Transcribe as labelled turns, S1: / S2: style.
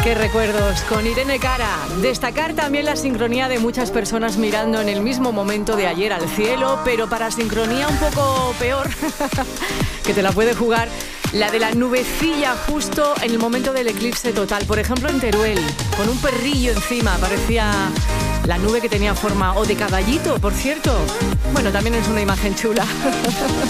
S1: Qué recuerdos con Irene Cara. Destacar también la sincronía de muchas personas mirando en el mismo momento de ayer al cielo, pero para sincronía un poco peor, que te la puede jugar, la de la nubecilla justo en el momento del eclipse total. Por ejemplo, en Teruel, con un perrillo encima, parecía la nube que tenía forma o de caballito, por cierto. Bueno, también es una imagen chula.